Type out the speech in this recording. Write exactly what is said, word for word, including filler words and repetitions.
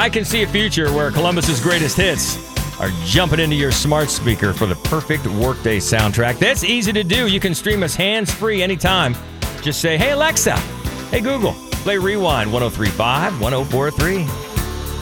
I can see a future where Columbus's greatest hits are jumping into your smart speaker for the perfect workday soundtrack. That's easy to do. You can stream us hands-free anytime. Just say, hey, Alexa, hey, Google, play Rewind one oh three point five, one oh four point three.